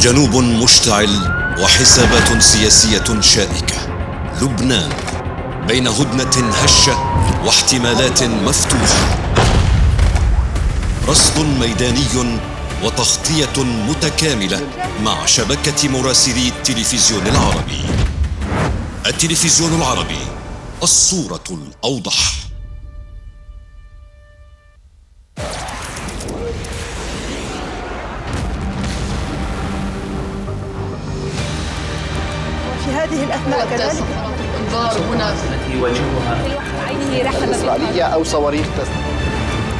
جنوب مشتعل وحسابات سياسية شائكة. لبنان بين هدنة هشة واحتمالات مفتوحة. رصد ميداني وتغطية متكاملة مع شبكة مراسلي التلفزيون العربي. التلفزيون العربي، الصورة الأوضح. في هذه الأثناء كذلك انظار هنا التي يواجهها عينه رحلة إسرائيلية أو صواريخ